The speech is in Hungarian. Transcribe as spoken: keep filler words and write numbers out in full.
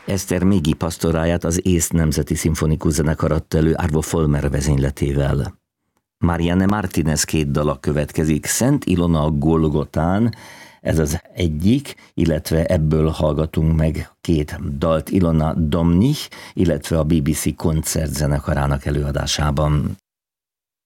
Eszter Mégi pastoráját az Észt Nemzeti Szimfonikus Zenekar adta elő Arvo Volmer vezényletével. Marianne Martinez két dala következik. Szent Ilona a Golgotán, ez az egyik, illetve ebből hallgatunk meg két dalt Ilona Domnich, illetve a bé bé cé koncertzenekarának előadásában.